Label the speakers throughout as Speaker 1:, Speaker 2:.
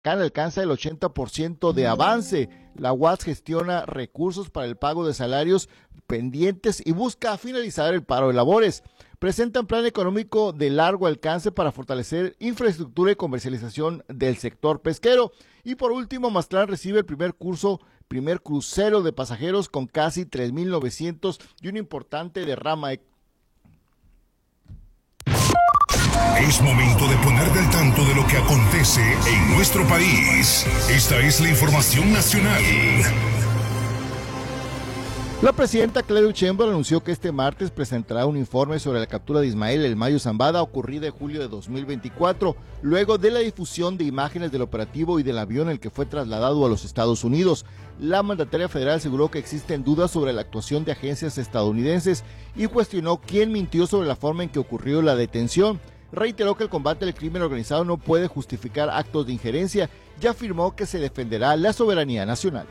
Speaker 1: alcanza el 80% de avance. La UAS gestiona recursos para el pago de salarios pendientes y busca finalizar el paro de labores. Presentan plan económico de largo alcance para fortalecer infraestructura y comercialización del sector pesquero. Y por último, Mazatlán recibe el primer crucero de pasajeros con casi 3,900 y una importante derrama.
Speaker 2: Es momento de ponerte al tanto de lo que acontece en nuestro país. Esta es la información nacional.
Speaker 1: La presidenta Claudia Sheinbaum anunció que este martes presentará un informe sobre la captura de Ismael El Mayo Zambada ocurrida en julio de 2024, luego de la difusión de imágenes del operativo y del avión en el que fue trasladado a los Estados Unidos. La mandataria federal aseguró que existen dudas sobre la actuación de agencias estadounidenses y cuestionó quién mintió sobre la forma en que ocurrió la detención. Reiteró que el combate al crimen organizado no puede justificar actos de injerencia y afirmó que se defenderá la soberanía nacional.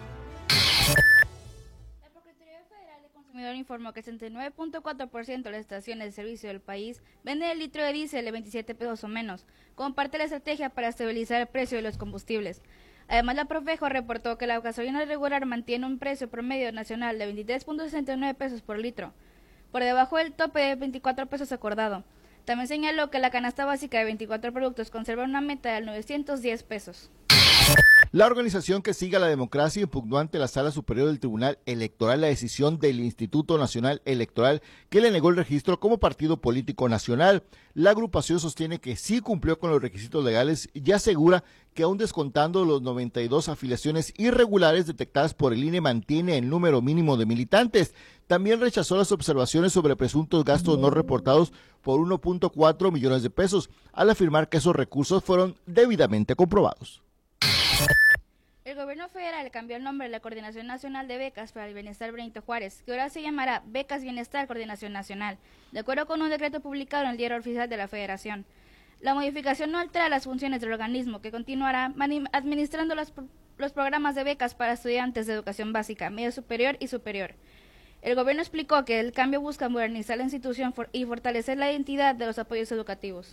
Speaker 3: El consumidor informó que el 69.4% de las estaciones de servicio del país venden el litro de diésel de 27 pesos o menos, como parte de la estrategia para estabilizar el precio de los combustibles. Además, la Profeco reportó que la gasolina regular mantiene un precio promedio nacional de 23.69 pesos por litro, por debajo del tope de 24 pesos acordado. También señaló que la canasta básica de 24 productos conserva una meta de 910 pesos.
Speaker 1: La organización que sigue a la democracia impugnó ante la Sala Superior del Tribunal Electoral la decisión del Instituto Nacional Electoral que le negó el registro como partido político nacional. La agrupación sostiene que sí cumplió con los requisitos legales y asegura que aún descontando los 92 afiliaciones irregulares detectadas por el INE mantiene el número mínimo de militantes. También rechazó las observaciones sobre presuntos gastos no reportados por 1.4 millones de pesos, al afirmar que esos recursos fueron debidamente comprobados.
Speaker 3: El gobierno federal cambió el nombre de la Coordinación Nacional de Becas para el Bienestar Benito Juárez, que ahora se llamará Becas Bienestar Coordinación Nacional, de acuerdo con un decreto publicado en el Diario Oficial de la Federación. La modificación no altera las funciones del organismo, que continuará administrando los programas de becas para estudiantes de educación básica, media superior y superior. El gobierno explicó que el cambio busca modernizar la institución y fortalecer la identidad de los apoyos educativos.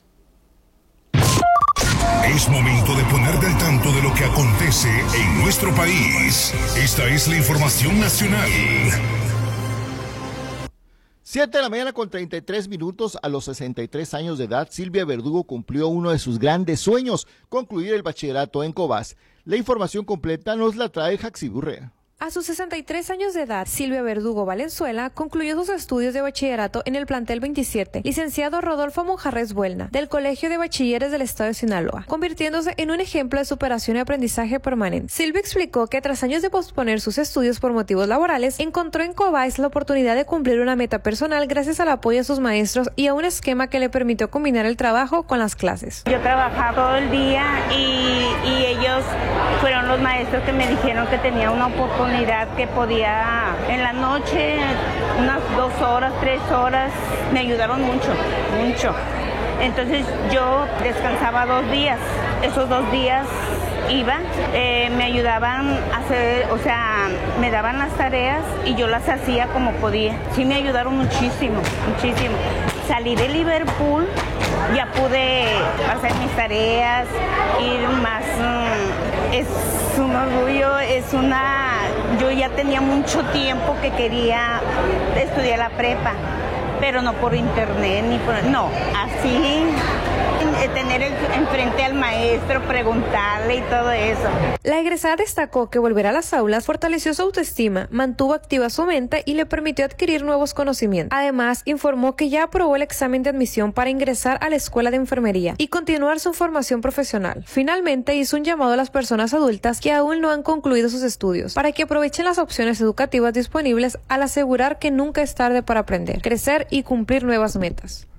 Speaker 2: Es momento de ponerte al tanto de lo que acontece en nuestro país. Esta es la información nacional.
Speaker 1: 7 de la mañana con 33 minutos. A los 63 años de edad, Silvia Verdugo cumplió uno de sus grandes sueños, concluir el bachillerato en Cobás. La información completa nos la trae Jaxi Burrea.
Speaker 4: A sus 63 años de edad, Silvia Verdugo Valenzuela concluyó sus estudios de bachillerato en el plantel 27, licenciado Rodolfo Monjarres Buelna, del Colegio de Bachilleres del Estado de Sinaloa, convirtiéndose en un ejemplo de superación y aprendizaje permanente. Silvia explicó que tras años de posponer sus estudios por motivos laborales, encontró en Cobás la oportunidad de cumplir una meta personal gracias al apoyo de sus maestros y a un esquema que le permitió combinar el trabajo con las clases.
Speaker 5: Yo trabajaba todo el día y ellos fueron los maestros que me dijeron que tenía una oportunidad que podía en la noche, unas 2 horas, 3 horas, me ayudaron mucho. Entonces yo descansaba 2 días, esos 2 días iba, me ayudaban a hacer, o sea, me daban las tareas y yo las hacía como podía. Sí me ayudaron muchísimo. Salí de Liverpool, ya pude hacer mis tareas, ir más, es un orgullo, yo ya tenía mucho tiempo que quería estudiar la prepa, pero no por internet, así, tener enfrente al maestro, preguntarle y todo eso.
Speaker 4: La egresada destacó que volver a las aulas fortaleció su autoestima, mantuvo activa su mente y le permitió adquirir nuevos conocimientos. Además, informó que ya aprobó el examen de admisión para ingresar a la escuela de enfermería y continuar su formación profesional. Finalmente, hizo un llamado a las personas adultas que aún no han concluido sus estudios para que aprovechen las opciones educativas disponibles al asegurar que nunca es tarde para aprender, crecer y cumplir nuevas metas.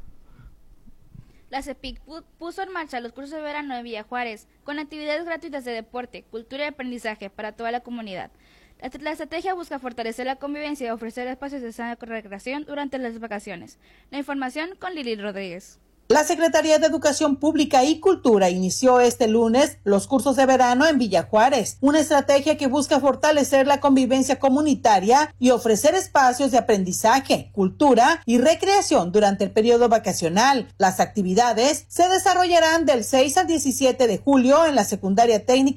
Speaker 3: La CEPIC puso en marcha los cursos de verano de Villa Juárez, con actividades gratuitas de deporte, cultura y aprendizaje para toda la comunidad. La estrategia busca fortalecer la convivencia y ofrecer espacios de sana recreación durante las vacaciones. La información con Lili Rodríguez.
Speaker 6: La Secretaría de Educación Pública y Cultura inició este lunes los cursos de verano en Villa Juárez, una estrategia que busca fortalecer la convivencia comunitaria y ofrecer espacios de aprendizaje, cultura y recreación durante el periodo vacacional. Las actividades se desarrollarán del 6 al 17 de julio en la Secundaria Técnica